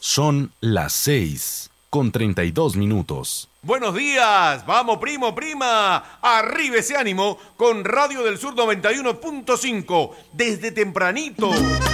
Son las 6:32. Buenos días, vamos primo, prima, arriba ese ánimo con Radio del Sur 91.5, desde tempranito.